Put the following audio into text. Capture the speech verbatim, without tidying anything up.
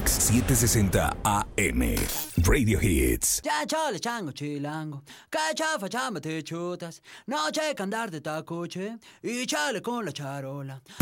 Rock setecientos sesenta A M. Radio Hits. Ya chale chango chilango, cachafa chamba te chutas, no checa andar de tacoche y chale con la charola.